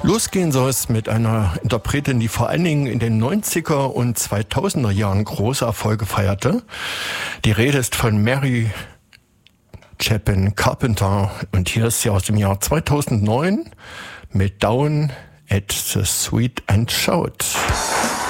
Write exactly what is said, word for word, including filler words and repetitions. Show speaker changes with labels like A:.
A: Losgehen soll es mit einer Interpretin, die vor allen Dingen in den neunziger und zweitausender Jahren große Erfolge feierte. Die Rede ist von Mary Chapin Carpenter und hier ist sie aus dem Jahr zweitausendneun mit Down at the Sweet and Shout.